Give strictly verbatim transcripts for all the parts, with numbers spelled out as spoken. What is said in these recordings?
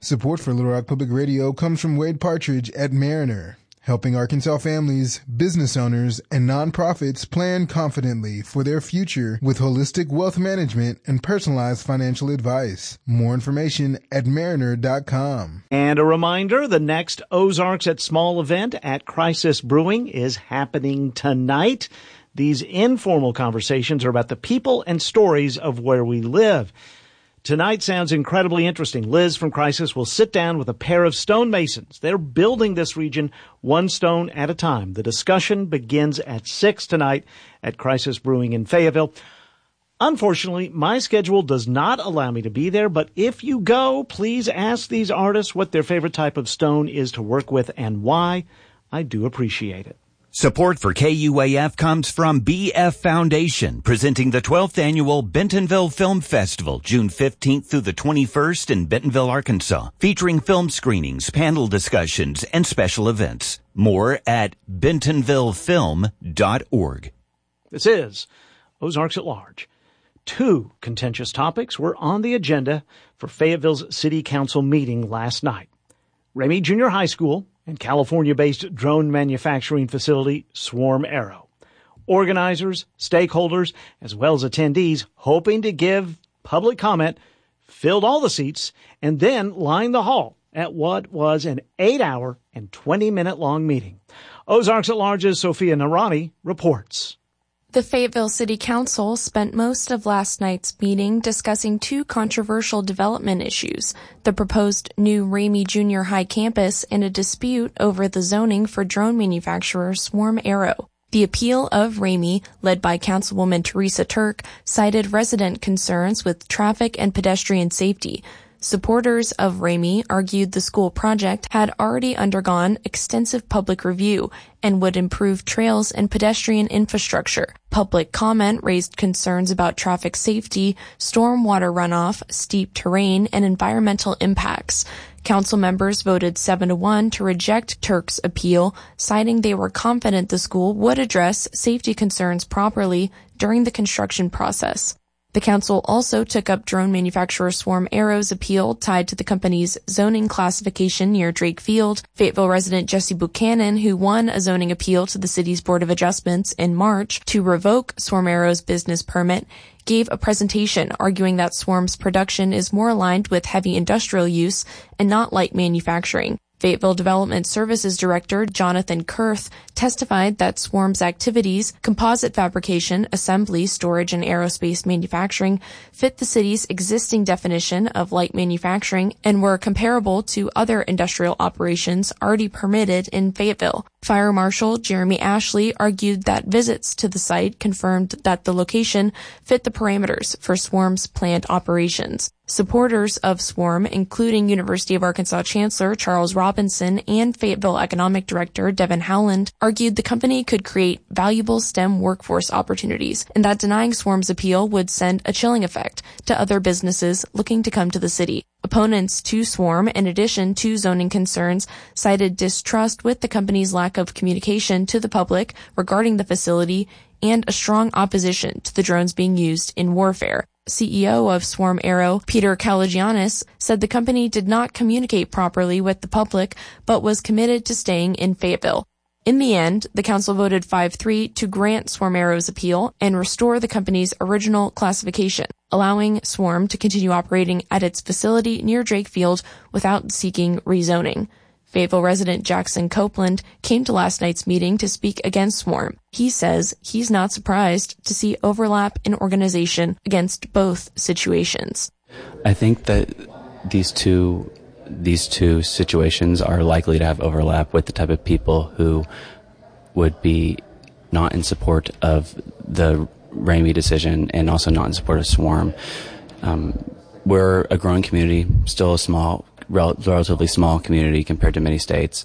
Support for Little Rock Public Radio comes from Wade Partridge at Mariner, helping Arkansas families, business owners, and nonprofits plan confidently for their future with holistic wealth management and personalized financial advice. More information at mariner dot com. And a reminder, the next Ozarks at Small event at Crisis Brewing is happening tonight. These informal conversations are about the people and stories of where we live. Tonight sounds incredibly interesting. Liz from Crisis will sit down with a pair of stonemasons. They're building this region one stone at a time. The discussion begins at six tonight at Crisis Brewing in Fayetteville. Unfortunately, my schedule does not allow me to be there, but if you go, please ask these artists what their favorite type of stone is to work with and why. I do appreciate it. Support for K U A F comes from B F Foundation, presenting the twelfth Annual Bentonville Film Festival, June fifteenth through the twenty-first in Bentonville, Arkansas, featuring film screenings, panel discussions, and special events. More at bentonville film dot org. This is Ozarks at Large. Two contentious topics were on the agenda for Fayetteville's City Council meeting last night. Ramey Junior High School and California-based drone manufacturing facility Swarm Aero. Organizers, stakeholders, as well as attendees hoping to give public comment filled all the seats and then lined the hall at what was an eight-hour and twenty-minute long meeting. Ozarks at Large's Sophia Narani reports. The Fayetteville City Council spent most of last night's meeting discussing two controversial development issues, the proposed new Ramey Junior High campus and a dispute over the zoning for drone manufacturer Swarm Aero. The appeal of Ramey, led by Councilwoman Teresa Turk, cited resident concerns with traffic and pedestrian safety. Supporters of Ramey argued the school project had already undergone extensive public review and would improve trails and pedestrian infrastructure. Public comment raised concerns about traffic safety, stormwater runoff, steep terrain, and environmental impacts. Council members voted seven to one to reject Turk's appeal, citing they were confident the school would address safety concerns properly during the construction process. The council also took up drone manufacturer Swarm Aero's appeal tied to the company's zoning classification near Drake Field. Fayetteville resident Jesse Buchanan, who won a zoning appeal to the city's Board of Adjustments in March to revoke Swarm Aero's business permit, gave a presentation arguing that Swarm's production is more aligned with heavy industrial use and not light manufacturing. Fayetteville Development Services Director Jonathan Kurth testified that Swarm's activities, composite fabrication, assembly, storage, and aerospace manufacturing, fit the city's existing definition of light manufacturing and were comparable to other industrial operations already permitted in Fayetteville. Fire Marshal Jeremy Ashley argued that visits to the site confirmed that the location fit the parameters for Swarm's planned operations. Supporters of Swarm, including University of Arkansas Chancellor Charles Robinson and Fayetteville Economic Director Devin Howland, argued the company could create valuable STEM workforce opportunities and that denying Swarm's appeal would send a chilling effect to other businesses looking to come to the city. Opponents to Swarm, in addition to zoning concerns, cited distrust with the company's lack of communication to the public regarding the facility and a strong opposition to the drones being used in warfare. C E O of Swarm Aero, Peter Kalagianis, said the company did not communicate properly with the public, but was committed to staying in Fayetteville. In the end, the council voted five three to grant Swarm Aero's appeal and restore the company's original classification, allowing Swarm to continue operating at its facility near Drake Field without seeking rezoning. Fayetteville resident Jackson Copeland came to last night's meeting to speak against Swarm. He says he's not surprised to see overlap in organization against both situations. I think that these two these two situations are likely to have overlap with the type of people who would be not in support of the Ramey decision and also not in support of Swarm. Um, we're a growing community, still a small Rel- relatively small community compared to many states,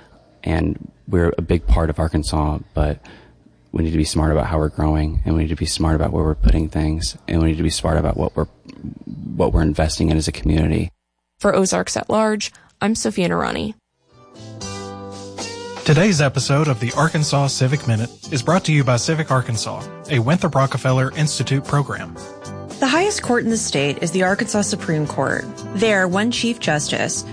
and we're a big part of Arkansas, but we need to be smart about how we're growing, and we need to be smart about where we're putting things, and we need to be smart about what we're what we're investing in as a community. For Ozarks at Large, I'm Sophia Narani. Today's episode of the Arkansas Civic Minute is brought to you by Civic Arkansas, a Winthrop Rockefeller Institute program. The highest court in the state is the Arkansas Supreme Court. There, one Chief Justice,